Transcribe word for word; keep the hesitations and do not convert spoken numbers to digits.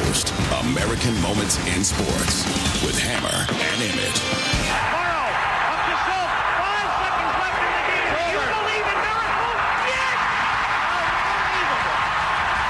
Coast, American Moments in Sports with Hammer and Emmett.